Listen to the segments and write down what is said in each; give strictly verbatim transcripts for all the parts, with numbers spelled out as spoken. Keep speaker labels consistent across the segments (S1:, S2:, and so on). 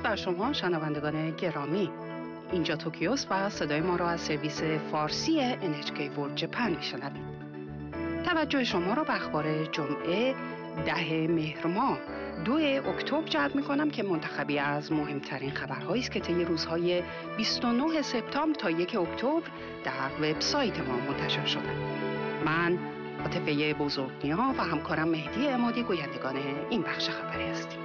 S1: بر شما شنوندگان گرامی. اینجا توکیوست و صدای ما را از سرویس فارسی ان اچ کی ورلد جپن میشنوید. توجه شما را به اخبار جمعه ده مهر ماه دو اکتبر جلب می‌کنم که منتخبی از مهمترین خبرهایی است که طی روزهای بیست و نه سپتامبر تا یک اکتبر در وبسایت ما منتشر شده. من عاطفه بزرگنیا و همکارم مهدی عمادی گویندگان این بخش خبری هستیم.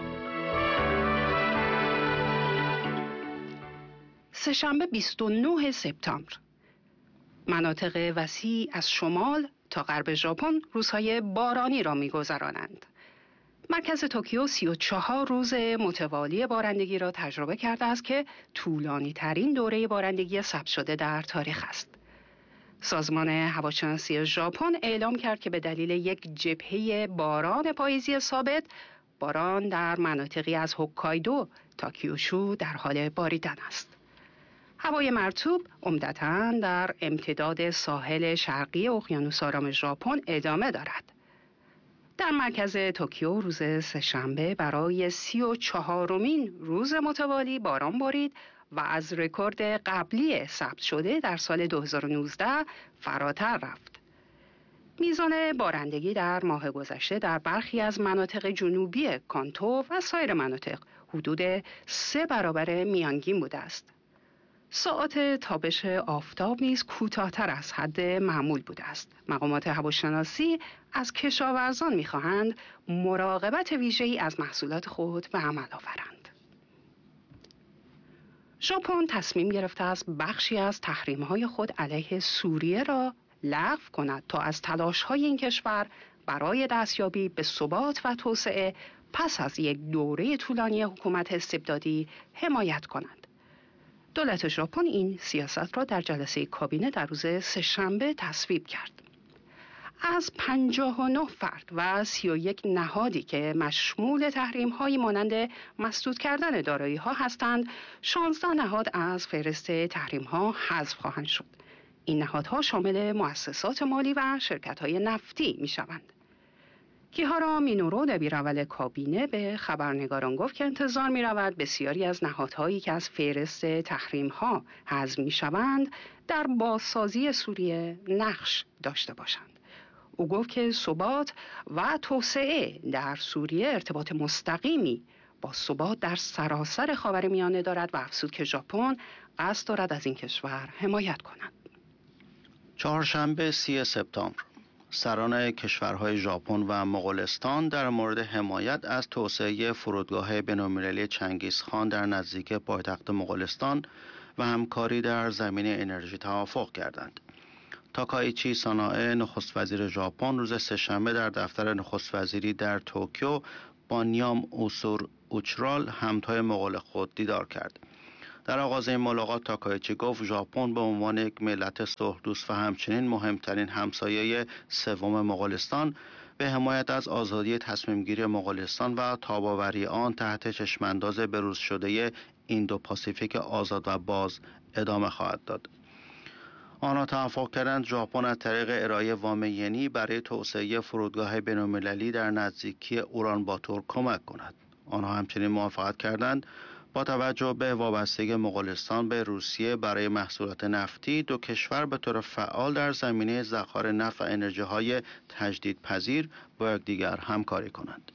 S1: سه‌شنبه بیست و نه سپتامبر مناطق وسیع از شمال تا غرب ژاپن روزهای بارانی را می‌گذرانند. مرکز توکیو سی و چهار روز متوالی بارندگی را تجربه کرده است که طولانی ترین دوره بارندگی ثبت شده در تاریخ است. سازمان هواشناسی ژاپن اعلام کرد که به دلیل یک جبهه باران پاییزی ثابت، باران در مناطقی از هوکایدو تا کیوشو در حال باریدن است. هوای مرطوب عمدتاً در امتداد ساحل شرقی اقیانوس آرام ژاپن ادامه دارد. در مرکز توکیو روز سه‌شنبه برای سی و چهارمین روز متوالی باران بارید و از رکورد قبلی ثبت شده در سال دو هزار و نوزده فراتر رفت. میزان بارندگی در ماه گذشته در برخی از مناطق جنوبی کانتو و سایر مناطق حدود سه برابر میانگین بوده است. ساعات تابش آفتاب نیز کوتاه‌تر از حد معمول بوده است. مقامات هواشناسی از کشاورزان می‌خواهند مراقبت ویژه‌ای از محصولات خود به عمل آورند. ژاپن تصمیم گرفته است بخشی از تحریم‌های خود علیه سوریه را لغو کند تا از تلاش‌های این کشور برای دستیابی به ثبات و توسعه پس از یک دوره طولانی حکومت استبدادی حمایت کند. دولت ژاپن این سیاست را در جلسه کابینه در روز سه‌شنبه تصویب کرد. از پنجاه و نه فرد و سی و یک نهادی که مشمول تحریم‌هایی مانند مسدود کردن دارایی‌ها هستند، شانزده نهاد از فهرست تحریم‌ها حذف خواهند شد. این نهادها شامل مؤسسات مالی و شرکت‌های نفتی می‌شوند. کیهارا مینورو دبیراول کابینه به خبرنگاران گفت که انتظار می رود بسیاری از نهادهایی که از فهرست تحریم‌ها حذف می شوند در بازسازی سوریه نقش داشته باشند. او گفت که ثبات و توسعه در سوریه ارتباط مستقیمی با ثبات در سراسر خاورمیانه دارد و افزود که ژاپن قصد دارد از این کشور حمایت کند.
S2: چهارشنبه سی سپتامبر سران کشورهای ژاپن و مغولستان در مورد حمایت از توسعه فرودگاه بین‌المللی چنگیزخان در نزدیک پایتخت مغولستان و همکاری در زمینه انرژی توافق کردند. تاکایچی سانائه نخست وزیر ژاپن روز سه‌شنبه در دفتر نخست وزیری در توکیو با نیام اوسور اوچرال همتای مغول خود دیدار کرد. در آغاز این ملاقات تاکایچی گفت ژاپن به عنوان یک ملت صلح‌دوست و همچنین مهمترین همسایه سوم مغولستان به حمایت از آزادی تصمیم‌گیری مغولستان و تاب‌آوری آن تحت چشمانداز بروز شده ایندو پاسیفیک آزاد و باز ادامه خواهد داد. آنها توافق کردند ژاپن از طریق ارائه وام ینی برای توسعه فرودگاه بین‌المللی در نزدیکی اورانباتور کمک کند. آنها همچنین موافقت کردند با توجه به وابستگی مغولستان به روسیه برای محصولات نفتی، دو کشور به طور فعال در زمینه ذخایر نفت و انرژی‌های تجدیدپذیر با یکدیگر همکاری کنند.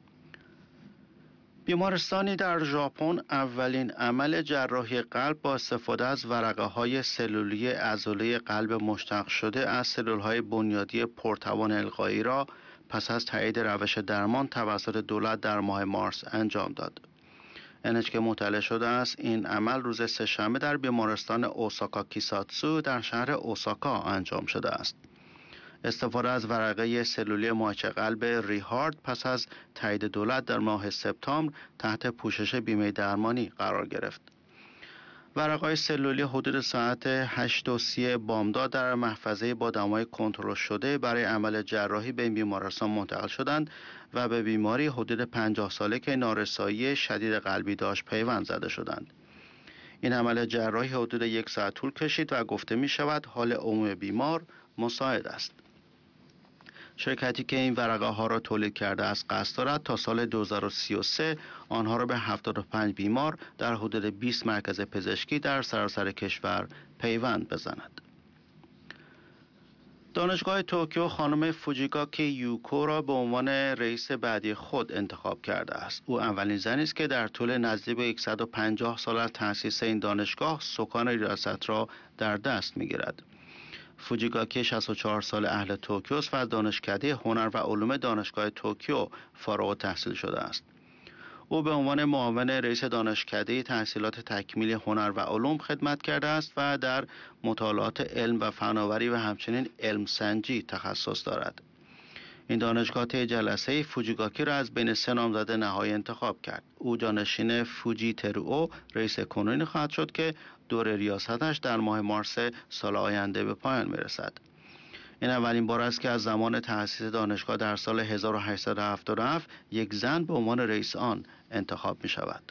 S2: بیمارستانی در ژاپن اولین عمل جراحی قلب با استفاده از ورقه‌های سلولی عضله قلب مشتق شده از سلول‌های بنیادی پرتوان القایی را پس از تایید روش درمان توسط دولت در ماه مارس انجام داد. ان اچ کی مطلع شده است این عمل روز سه‌شنبه در بیمارستان اوساکا کیساتسو در شهر اوساکا انجام شده است. استفاده از ورقه سلولی ماهیچه قلب ریهارد پس از تایید دولت در ماه سپتامبر تحت پوشش بیمه درمانی قرار گرفت. ورقه‌های سلولی حدود ساعت هشت و سی بامداد در محفظه با دمای کنترل شده برای عمل جراحی به این بیمارستان منتقل شدند و به بیماری حدود پنجاه ساله که نارسایی شدید قلبی داشت پیوند زده شدند. این عمل جراحی حدود یک ساعت طول کشید و گفته می شود حال عمومی بیمار مساعد است. شرکتی که این ورقه ها را تولید کرده است قصد دارد تا سال دو هزار و سی و سه آنها را به هفتاد و پنج بیمار در حدود بیست مرکز پزشکی در سراسر کشور پیوند بزند. دانشگاه توکیو خانم فوجیکاکی یوکو را به عنوان رئیس بعدی خود انتخاب کرده است. او اولین زنی است که در طول نزدیک به صد و پنجاه سال از تأسیس این دانشگاه سکان ریاست را در دست می‌گیرد. فوجیکاکی شصت و چهار سال اهل توکیو است و از دانشکده هنر و علوم دانشگاه توکیو فارغ التحصیل شده است. او به عنوان معاون رئیس دانشکده تحصیلات تکمیلی هنر و علوم خدمت کرده است و در مطالعات علم و فناوری و همچنین علم سنجی تخصص دارد. این دانشگاه طی جلسه فوجیکاکی را از بین سه نامزد نهایی انتخاب کرد. او جانشین فوجی ترو رئیس کنونی خواهد شد که دور ریاستش در ماه مارس سال آینده به پایان میرسد. این اولین بار است که از زمان تأسیس دانشگاه در سال هزار و هشتصد و هفتاد و هفت یک زن به عنوان رئیس آن انتخاب می شود.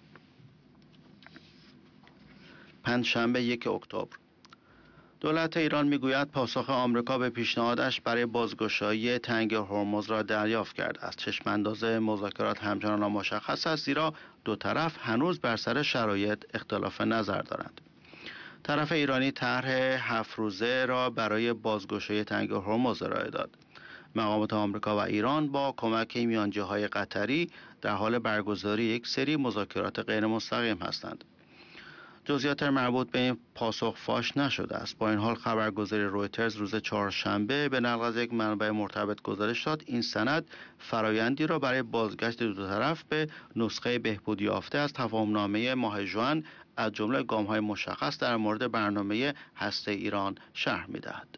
S2: پنجشنبه یک اکتبر دولت ایران میگوید پاسخ آمریکا به پیشنهادش برای بازگشایی تنگ هرمز را دریافت کرده است. چشمانداز مذاکرات همچنان نامشخص است زیرا دو طرف هنوز بر سر شرایط اختلاف نظر دارند. طرف ایرانی طرح هفت روزه را برای بازگشایی تنگ هرمز ارائه داد. مقامات آمریکا و ایران با کمک میانجی‌های قطری در حال برگزاری یک سری مذاکرات غیر مستقیم هستند. جزئیات مربوط به این پاسخ فاش نشده است. با این حال خبرگزاری رویترز روز چهارشنبه به نقل از یک منبع مرتبط گزارش داد این سند فرایندی را برای بازگشت دو طرف به نسخه بهبود یافته از تفاهم‌نامه ماه ژوئن از جمله گام‌های مشخص در مورد برنامه هسته ایران شرح می‌دهد.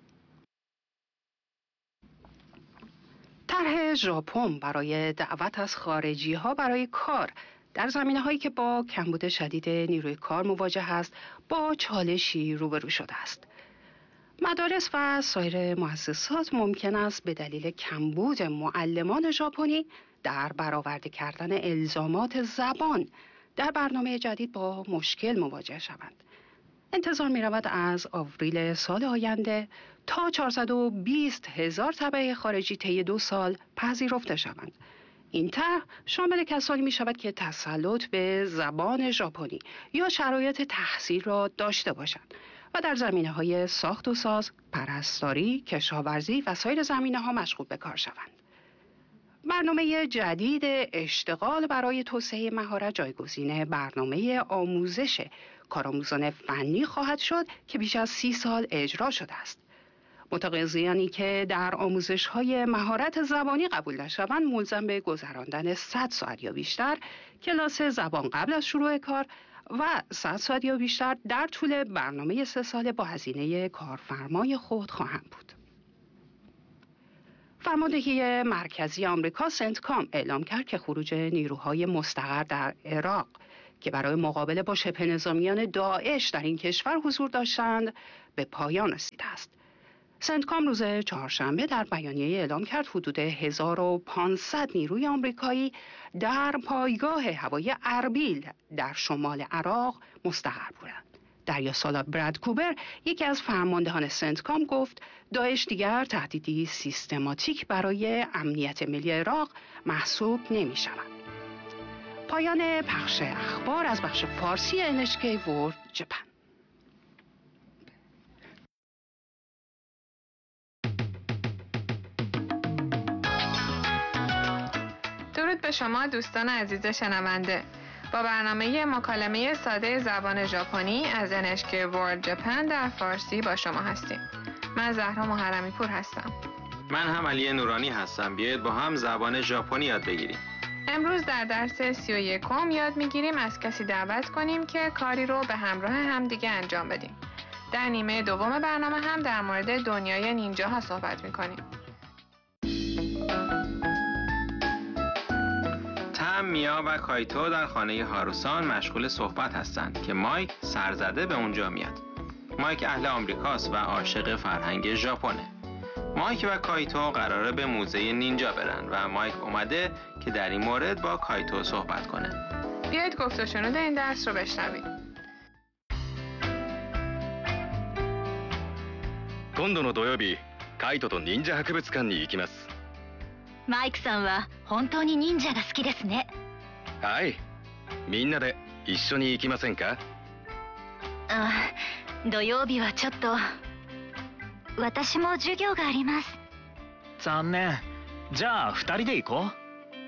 S1: طرح ژاپن برای دعوت از خارجی‌ها برای کار در زمینه‌هایی که با کمبود شدید نیروی کار مواجه است با چالشی روبرو شده است. مدارس و سایر مؤسسات ممکن است به دلیل کمبود معلمان ژاپنی در برآورده کردن الزامات زبان در برنامه جدید با مشکل مواجه شوند. انتظار می رود از آوریل سال آینده تا چهارصد و بیست هزار تبع خارجی طی دو سال پذیرفته شوند. این طرح شامل کسانی می شود که تسلط به زبان ژاپنی یا شرایط تحصیل را داشته باشند و در زمینه‌های ساخت و ساز، پرستاری، کشاورزی و سایر زمینه‌ها مشغول به کار شوند. برنامه جدید اشتغال برای توسعه مهارت جایگزین برنامه آموزش کارآموزان فنی خواهد شد که بیش از سی سال اجرا شده است. متقاضیانی که در آموزش‌های مهارت زبانی قبول نشوند ملزم به گذراندن صد ساعت یا بیشتر کلاس زبان قبل از شروع کار و صد ساعت یا بیشتر در طول برنامه سه ساله با هزینه کارفرمای خود خواهند بود. فرماندهی مرکزی آمریکا سنتکام اعلام کرد که خروج نیروهای مستقر در عراق که برای مقابله با شبه نظامیان داعش در این کشور حضور داشتند به پایان رسیده است. سنتکام روز چهارشنبه در بیانیه اعلام کرد حدود هزار و پانصد نیروی آمریکایی در پایگاه هوایی اربیل در شمال عراق مستقر بودند. دریاسالار براد کوبر یکی از فرماندهان سنتکام گفت داعش دیگر تهدیدی سیستماتیک برای امنیت ملی عراق محسوب نمی شود. پایان پخش اخبار از بخش فارسی ان اچ کی ورلد جپن.
S3: درود به شما دوستان عزیز شنونده. با برنامه مکالمه ساده زبان ژاپنی از ان اچ کی ورلد جپن در فارسی با شما هستیم. من زهرا محرمی پور هستم.
S4: من هم علی نورانی هستم. بیایید با هم زبان ژاپنی یاد بگیریم.
S3: امروز در درس سی و یکم یاد میگیریم از کسی دعوت کنیم که کاری رو به همراه همدیگه انجام بدیم. در نیمه دوم برنامه هم در مورد دنیای نینجاها صحبت میکنیم.
S4: تم، میا و کایتو در خانه هاروسان مشغول صحبت هستند که مایک سرزده به اونجا میاد. مایک اهل آمریکاست و عاشق فرهنگ ژاپنه. مایک و کایتو قراره به موزه نینجا برن و مایک اومده که در این مورد با کایتو صحبت کنه.
S3: بیایید گفت و شنود این درس رو بشنوید.
S5: 今度の土曜日カイトと忍者博物館に行きます。
S6: マイクさんは本当に忍者が好きですね。
S5: はい。みんなで一緒に行きませんか？
S6: あ、土曜日はちょっと。私も授業があります。
S7: 残念。じゃあ二人で行こう。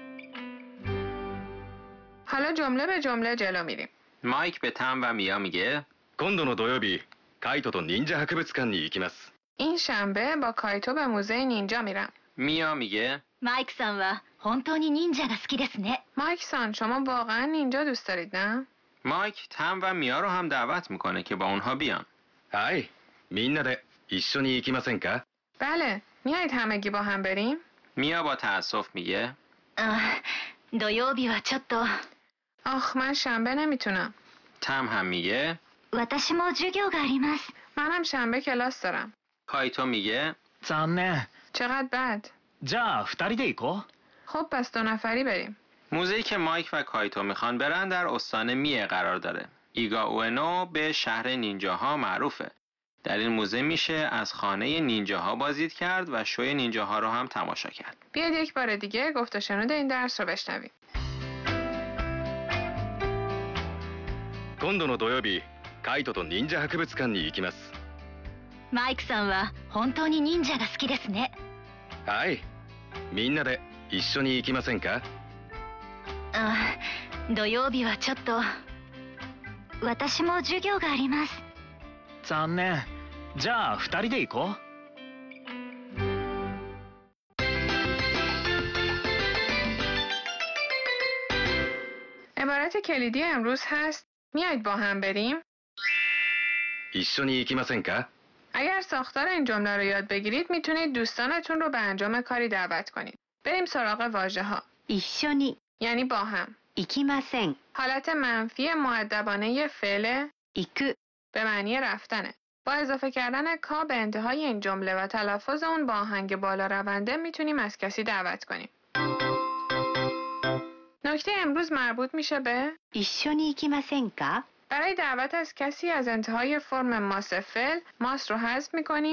S3: حالا جمله به جمله جلو میریم.
S4: مایک به تم و میا میگه
S5: 今度の土曜日、カイトと忍者博物館に行きます。
S3: این شنبه با کایتو به موزه نینجا میرم.
S4: میا میگه
S6: マイクさんは本当に忍者が好きですね。
S3: مایک سان شما واقعا نینجا دوست دارید نه؟
S4: مایک تم و میا رو هم دعوت میکنه که با اونها بیان.
S5: はい。みんなで一緒に行きませんか？
S3: بله. میایید همگی با هم بریم؟
S4: میا با تأسف میگه
S6: あ、土曜日はちょっと。
S3: آخ من شنبه نمیتونم.
S4: تم هم میگه
S6: 私も授業があります。
S3: منم شنبه کلاس دارم.
S4: کایتو میگه
S7: 残念。
S3: چقدر بد.
S7: じゃあ二人で行こう。
S3: خب پس دو نفری بریم.
S4: موزه‌ای که مایک و کایتو میخوان برن در استان میه قرار داره. ایگا اوئنو به شهر نینجاها معروفه. در این موزه میشه از خانه نینجاها بازدید کرد و شوی نینجاها رو هم تماشا کرد.
S3: بیاید یک بار دیگه گفت و شنود این درس رو بشنویم.
S5: 今度の土曜日、カイトと忍者博物館に行きます。
S6: マイクさんは本当に忍者が好きですね。
S5: はい。みんなで一緒に行きませんか？
S6: あ、土曜日はちょっと。私も授業があります。
S7: 残念。じゃあ二人で行こう。
S3: عبارت کلیدی امروز هست میایید با هم بریم؟
S5: 一緒に行きませんか？
S3: اگر ساختار این جمله رو یاد بگیرید میتونید دوستانتون رو به انجام کاری دعوت کنید. بریم سراغ واژه ها.
S1: 一緒に
S3: یعنی با هم.
S1: 行きません
S3: حالت منفی مؤدبانه فعل
S1: 行く
S3: به معنی رفتنه. با اضافه کردن کا به انتهای این جمله و تلفظ اون با آهنگ بالا رونده میتونیم از کسی دعوت کنیم. نکته امروز مربوط میشه به
S1: 一緒に行きませんか
S3: برای دعوت از کسی از انتهای فرم ماس فعل ماس رو حذف میکنیم